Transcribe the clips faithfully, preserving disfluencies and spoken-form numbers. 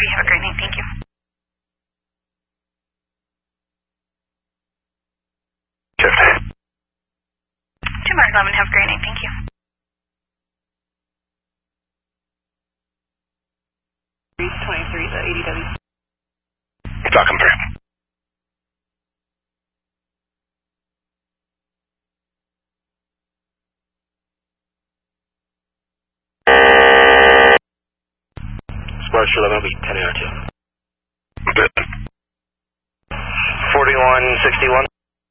three, have a great night. Thank you. two Mark eleven, have a great night. Thank you. twenty-three, the A D W. Falcon three. Sparks eleven will be ten air two. forty-one sixty-one.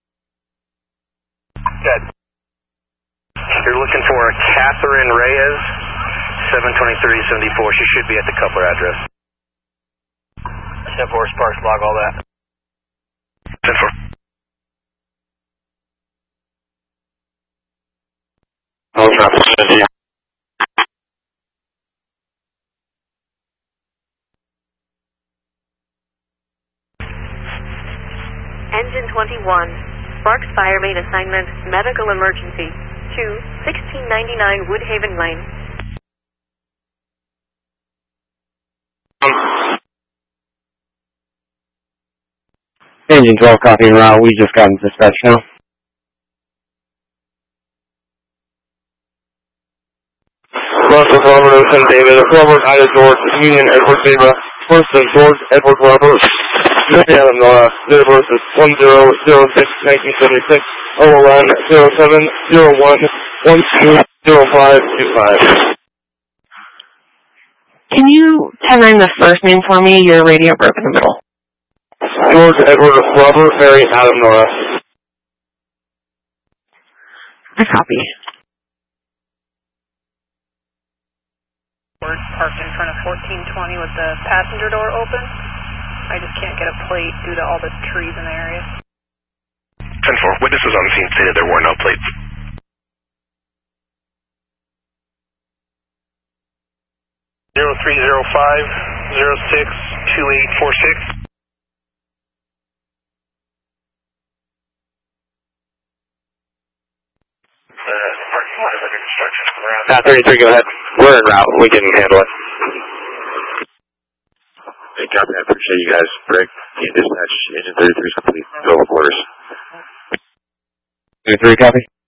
Good. You're looking for Catherine Reyes, seven twenty-three seventy-four. She should be at the coupler address. ten four, Sparks, log all that. ten four. All traffic, thank you. Engine twenty-one, Sparks Fire Main Assignment, Medical Emergency, to sixteen ninety-nine Woodhaven Lane. Engine twelve, copy en route. We just got into dispatch now. Russell Robert, Saint David, Robert Ida George, Union Edward Zebra, First Saint George, Edward Robert, Adam Nora, date of birth is one zero zero six nineteen seventy-six, O L N zero seven zero one one two zero five two five. Can you ten nine the first name for me? Your radio broke in the middle. George Edward Robert Mary Adam Nora. I copy. We're parked in front of fourteen twenty with the passenger door open. I just can't get a plate due to all the trees in the area. ten four, witnesses on the scene stated there were no plates. zero three zero five zero six two eight four six. Uh, thirty-three, go ahead. We're en route. We can handle it. Hey, copy. I appreciate you guys. Break. Dispatch. Engine thirty-three is complete. Go over orders. thirty-three, copy.